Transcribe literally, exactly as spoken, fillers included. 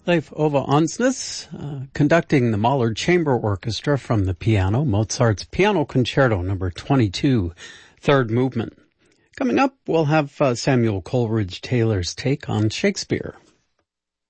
Leif Ove Ansnes, uh, conducting the Mahler Chamber Orchestra from the piano, Mozart's Piano Concerto number twenty-two, third movement. Coming up, we'll have uh, Samuel Coleridge Taylor's take on Shakespeare.